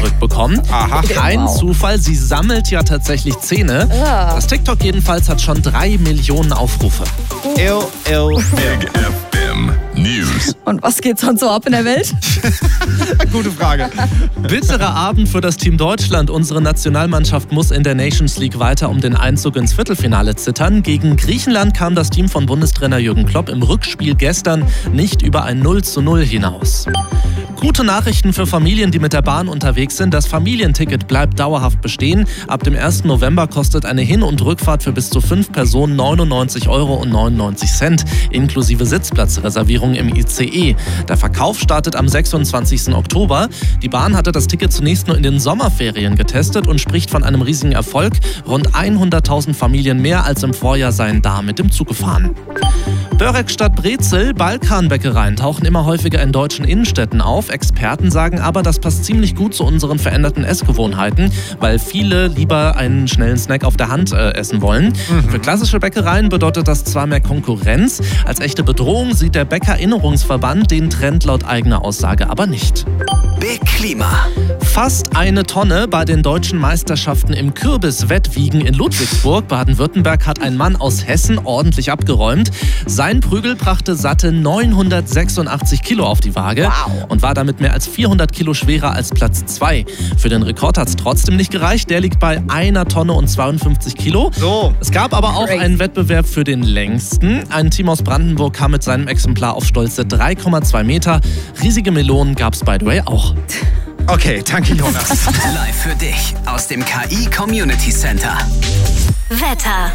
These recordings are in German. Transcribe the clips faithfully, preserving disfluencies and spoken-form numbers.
zurückbekommen. Aha. Kein Wow. Zufall, sie sammelt ja tatsächlich Zähne. Ah. Das TikTok jedenfalls hat schon drei Millionen Aufrufe. Ew, ew. Big F M News. Und was geht sonst so ab in der Welt? Gute Frage. Bitterer Abend für das Team Deutschland. Unsere Nationalmannschaft muss in der Nations League weiter um den Einzug ins Viertelfinale zittern. Gegen Griechenland kam das Team von Bundestrainer Jürgen Klopp im Rückspiel gestern nicht über ein null zu null hinaus. Gute Nachrichten für Familien, die mit der Bahn unterwegs sind. Das Familienticket bleibt dauerhaft bestehen. Ab dem ersten November kostet eine Hin- und Rückfahrt für bis zu fünf Personen neunundneunzig Euro neunundneunzig inklusive Sitzplatzreservierung im I C E. Der Verkauf startet am sechsundzwanzigsten Oktober. Die Bahn hatte das Ticket zunächst nur in den Sommerferien getestet und spricht von einem riesigen Erfolg. Rund hunderttausend Familien mehr als im Vorjahr seien da mit dem Zug gefahren. Börek statt Brezel, Balkanbäckereien tauchen immer häufiger in deutschen Innenstädten auf. Experten sagen aber, das passt ziemlich gut zu unseren veränderten Essgewohnheiten, weil viele lieber einen schnellen Snack auf der Hand äh, essen wollen. Mhm. Für klassische Bäckereien bedeutet das zwar mehr Konkurrenz, als echte Bedrohung sieht der Bäckererinnerungsverband den Trend laut eigener Aussage aber nicht. Big Klima. Fast eine Tonne bei den deutschen Meisterschaften im Kürbiswettwiegen in Ludwigsburg. Baden-Württemberg hat ein Mann aus Hessen ordentlich abgeräumt. Sein Prügel brachte satte neunhundertsechsundachtzig Kilo auf die Waage Wow. und war damit mehr als vierhundert Kilo schwerer als Platz zwei. Für den Rekord hat es trotzdem nicht gereicht. Der liegt bei einer Tonne und zweiundfünfzig Kilo. So. Es gab aber auch Crazy. einen Wettbewerb für den längsten. Ein Team aus Brandenburg kam mit seinem Exemplar auf stolze drei Komma zwei Meter. Riesige Melonen gab es by the way auch. Okay, danke Jonas. Live für dich aus dem K I Community Center. Wetter.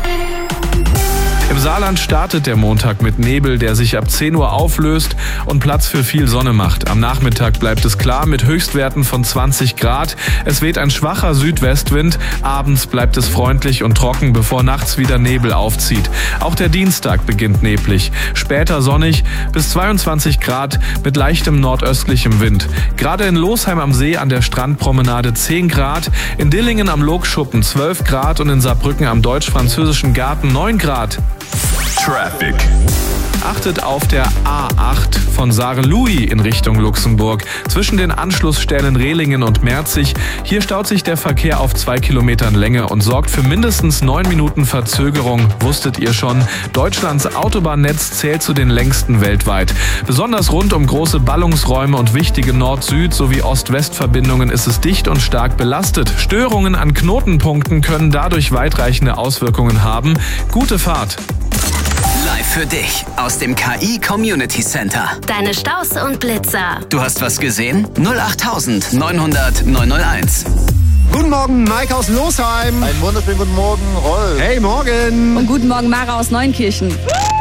Im Saarland startet der Montag mit Nebel, der sich ab zehn Uhr auflöst und Platz für viel Sonne macht. Am Nachmittag bleibt es klar mit Höchstwerten von zwanzig Grad. Es weht ein schwacher Südwestwind. Abends bleibt es freundlich und trocken, bevor nachts wieder Nebel aufzieht. Auch der Dienstag beginnt neblig. Später sonnig bis zweiundzwanzig Grad mit leichtem nordöstlichem Wind. Gerade in Losheim am See an der Strandpromenade zehn Grad, in Dillingen am Lokschuppen zwölf Grad und in Saarbrücken am Deutsch-Französischen Garten neun Grad. Traffic. Achtet auf der A acht von Saarlouis in Richtung Luxemburg. Zwischen den Anschlussstellen Rehlingen und Merzig. Hier staut sich der Verkehr auf zwei Kilometern Länge und sorgt für mindestens neun Minuten Verzögerung. Wusstet ihr schon? Deutschlands Autobahnnetz zählt zu den längsten weltweit. Besonders rund um große Ballungsräume und wichtige Nord-Süd- sowie Ost-West-Verbindungen ist es dicht und stark belastet. Störungen an Knotenpunkten können dadurch weitreichende Auswirkungen haben. Gute Fahrt! Live für dich aus dem K I Community Center. Deine Staus und Blitzer. Du hast was gesehen? null acht neunhundert neunhunderteins. Guten Morgen, Mike aus Losheim. Einen wunderschönen guten Morgen, Rolf. Hey, morgen. Und guten Morgen, Mara aus Neunkirchen.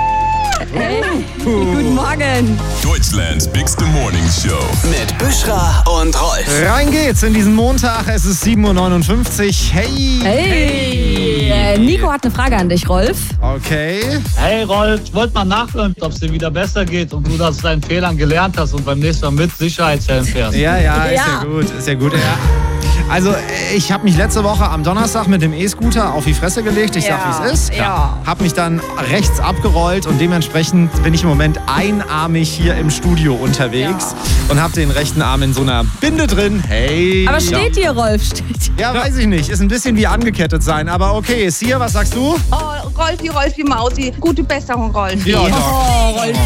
Hey, guten Morgen. Deutschlands biggest Morning Show. Mit Büschra und Rolf. Rein geht's in diesen Montag. Es ist sieben Uhr neunundfünfzig. Hey. Hey, äh, Nico hat eine Frage an dich, Rolf. Okay. Hey Rolf, ich wollte mal nachhören, ob es dir wieder besser geht und du aus deinen Fehlern gelernt hast und beim nächsten Mal mit Sicherheitshelm fährst. Ja, ja, ist ja Ja. gut. Ist ja gut. Ja. Also, ich habe mich letzte Woche am Donnerstag mit dem E-Scooter auf die Fresse gelegt. Ich Ja, sag, wie es ist. ja. Hab mich dann rechts abgerollt und dementsprechend bin ich im Moment einarmig hier im Studio unterwegs und habe den rechten Arm in so einer Binde drin. Hey. Aber steht dir, Rolf? Steht dir. Ja, weiß ich nicht. Ist ein bisschen wie angekettet sein, aber okay. Sia, was sagst du? Oh, Rolfi, Rolfi Mausi, gute Besserung, Rolfi. Ja, Oh, Rolfi.